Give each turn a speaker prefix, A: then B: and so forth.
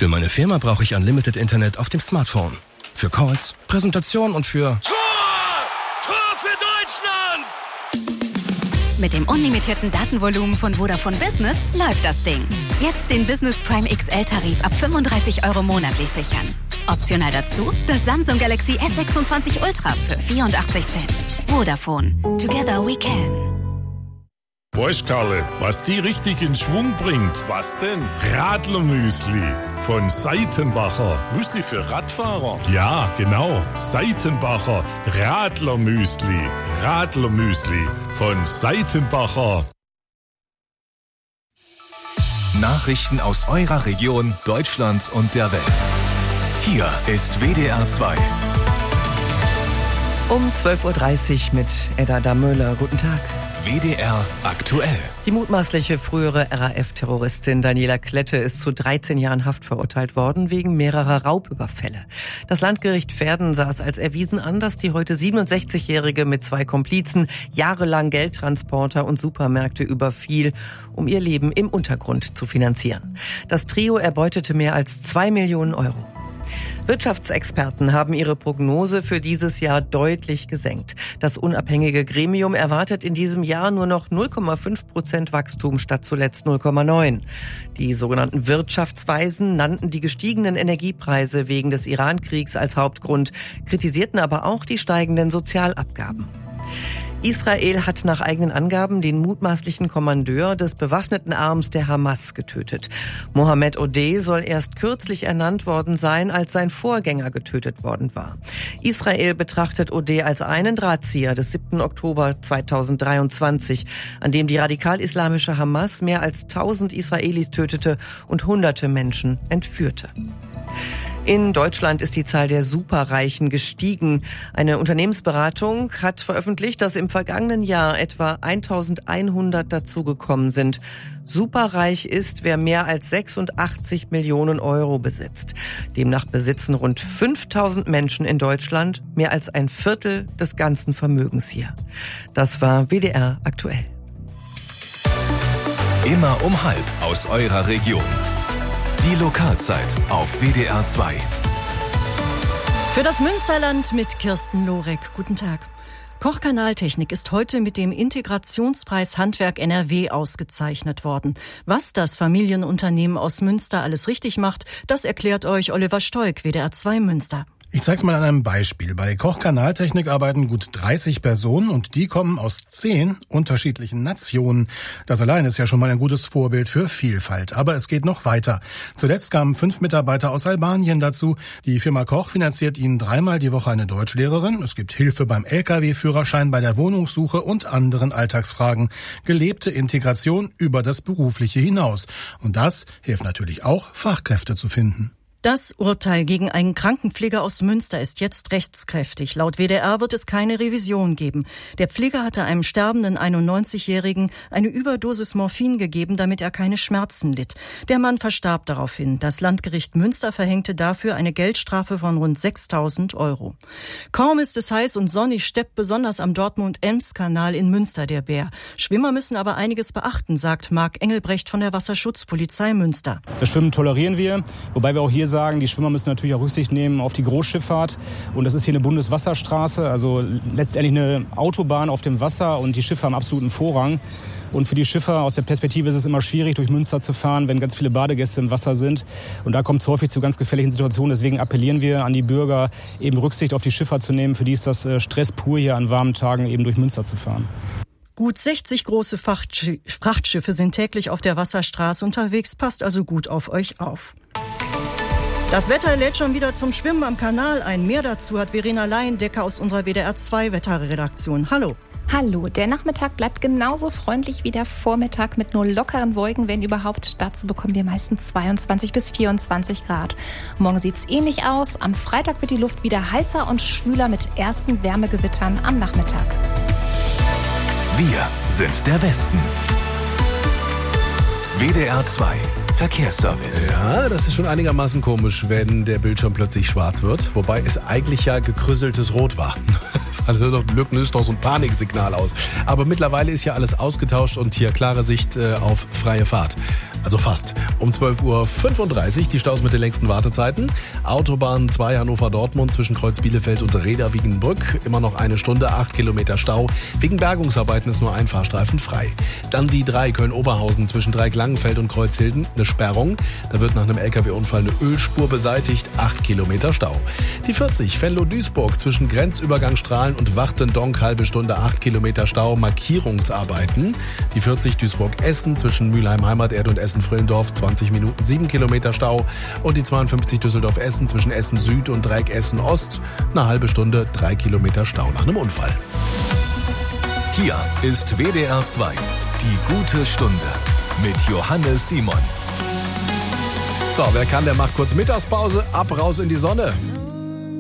A: Für meine Firma brauche ich Unlimited Internet auf dem Smartphone. Für Calls, Präsentation und für...
B: Tor für Deutschland!
C: Mit dem unlimitierten Datenvolumen von Vodafone Business läuft das Ding. Jetzt den Business Prime XL-Tarif ab 35 € monatlich sichern. Optional dazu das Samsung Galaxy S26 Ultra für 84 Cent. Vodafone. Together we can.
D: Weißt Karle, was die richtig in Schwung bringt?
B: Was denn?
D: Radlermüsli von Seitenbacher.
B: Müsli für Radfahrer?
D: Ja, genau. Seitenbacher Radlermüsli. Radlermüsli von Seitenbacher.
E: Nachrichten aus eurer Region, Deutschland und der Welt. Hier ist WDR 2.
F: Um 12.30 Uhr mit Edda Damöller. Guten Tag.
E: WDR aktuell.
F: Die mutmaßliche frühere RAF-Terroristin Daniela Klette ist zu 13 Jahren Haft verurteilt worden wegen mehrerer Raubüberfälle. Das Landgericht Verden sah es als erwiesen an, dass die heute 67-Jährige mit 2 Komplizen jahrelang Geldtransporter und Supermärkte überfiel, um ihr Leben im Untergrund zu finanzieren. Das Trio erbeutete mehr als 2 Millionen €. Wirtschaftsexperten haben ihre Prognose für dieses Jahr deutlich gesenkt. Das unabhängige Gremium erwartet in diesem Jahr nur noch 0,5% Wachstum statt zuletzt 0,9%. Die sogenannten Wirtschaftsweisen nannten die gestiegenen Energiepreise wegen des Iran-Kriegs als Hauptgrund, kritisierten aber auch die steigenden Sozialabgaben. Israel hat nach eigenen Angaben den mutmaßlichen Kommandeur des bewaffneten Arms der Hamas getötet. Mohammed Odeh soll erst kürzlich ernannt worden sein, als sein Vorgänger getötet worden war. Israel betrachtet Odeh als einen Drahtzieher des 7. Oktober 2023, an dem die radikal-islamische Hamas mehr als 1000 Israelis tötete und hunderte Menschen entführte. In Deutschland ist die Zahl der Superreichen gestiegen. Eine Unternehmensberatung hat veröffentlicht, dass im vergangenen Jahr etwa 1100 dazugekommen sind. Superreich ist, wer mehr als 86 Millionen € besitzt. Demnach besitzen rund 5000 Menschen in Deutschland mehr als ein Viertel des ganzen Vermögens hier. Das war WDR aktuell.
E: Immer um 12:30 aus eurer Region. Die Lokalzeit auf WDR 2.
G: Für das Münsterland mit Kirsten Lorek. Guten Tag. Koch Kanaltechnik ist heute mit dem Integrationspreis Handwerk NRW ausgezeichnet worden. Was das Familienunternehmen aus Münster alles richtig macht, das erklärt euch Oliver Stoik, WDR 2 Münster.
H: Ich zeig's mal an einem Beispiel. Bei Koch Kanaltechnik arbeiten gut 30 Personen und die kommen aus 10 unterschiedlichen Nationen. Das allein ist ja schon mal ein gutes Vorbild für Vielfalt. Aber es geht noch weiter. Zuletzt kamen 5 Mitarbeiter aus Albanien dazu. Die Firma Koch finanziert ihnen 3-mal die Woche eine Deutschlehrerin. Es gibt Hilfe beim Lkw-Führerschein, bei der Wohnungssuche und anderen Alltagsfragen. Gelebte Integration über das Berufliche hinaus. Und das hilft natürlich auch, Fachkräfte zu finden.
G: Das Urteil gegen einen Krankenpfleger aus Münster ist jetzt rechtskräftig. Laut WDR wird es keine Revision geben. Der Pfleger hatte einem sterbenden 91-Jährigen eine Überdosis Morphin gegeben, damit er keine Schmerzen litt. Der Mann verstarb daraufhin. Das Landgericht Münster verhängte dafür eine Geldstrafe von rund 6.000 €. Kaum ist es heiß und sonnig, steppt besonders am Dortmund-Ems-Kanal in Münster der Bär. Schwimmer müssen aber einiges beachten, sagt Marc Engelbrecht von der Wasserschutzpolizei Münster.
I: Das Schwimmen tolerieren wir, wobei wir auch hier sagen, die Schwimmer müssen natürlich auch Rücksicht nehmen auf die Großschifffahrt. Und das ist hier eine Bundeswasserstraße, also letztendlich eine Autobahn auf dem Wasser und die Schiffe haben absoluten Vorrang. Und für die Schiffer aus der Perspektive ist es immer schwierig, durch Münster zu fahren, wenn ganz viele Badegäste im Wasser sind. Und da kommt es häufig zu ganz gefährlichen Situationen. Deswegen appellieren wir an die Bürger, eben Rücksicht auf die Schiffer zu nehmen. Für die ist das Stress pur, hier an warmen Tagen eben durch Münster zu fahren.
G: Gut 60 große Frachtschiffe sind täglich auf der Wasserstraße unterwegs. Passt also gut auf euch auf. Das Wetter lädt schon wieder zum Schwimmen am Kanal ein. Mehr dazu hat Verena Laiendecker aus unserer WDR 2 Wetterredaktion. Hallo.
J: Hallo, der Nachmittag bleibt genauso freundlich wie der Vormittag mit nur lockeren Wolken, wenn überhaupt. Dazu bekommen wir meistens 22 bis 24 Grad. Morgen sieht's ähnlich aus. Am Freitag wird die Luft wieder heißer und schwüler mit ersten Wärmegewittern am Nachmittag.
E: Wir sind der Westen. WDR 2 Verkehrsservice.
K: Ja, das ist schon einigermaßen komisch, wenn der Bildschirm plötzlich schwarz wird. Wobei es eigentlich ja gekrüsseltes Rot war. Das löst doch so ein Paniksignal aus. Aber mittlerweile ist ja alles ausgetauscht und hier klare Sicht auf freie Fahrt. Also fast. Um 12:35 Uhr die Staus mit den längsten Wartezeiten. Autobahn 2 Hannover-Dortmund zwischen Kreuz Bielefeld und Reda-Wiedenbrück. Immer noch 1 Stunde, 8 Kilometer Stau. Wegen Bergungsarbeiten ist nur ein Fahrstreifen frei. Dann die 3 Köln-Oberhausen zwischen Dreieck-Langenfeld und Kreuzhilden. Eine Sperrung. Da wird nach einem LKW-Unfall eine Ölspur beseitigt. 8 Kilometer Stau. Die 40 Venlo-Duisburg zwischen Grenzübergang Strahlen und Wachtendonk. Halbe Stunde, 8 Kilometer Stau. Markierungsarbeiten. Die 40 Duisburg-Essen zwischen Mülheim-Heimaterde und Essen-Frillendorf. 20 Minuten, 7 Kilometer Stau. Und die 52 Düsseldorf-Essen zwischen Essen Süd und Dreieck Essen Ost. Eine halbe Stunde, 3 Kilometer Stau nach einem Unfall.
E: Hier ist WDR 2. Die gute Stunde mit Johannes Simon.
K: So, wer kann, der macht kurz Mittagspause. Ab raus in die Sonne.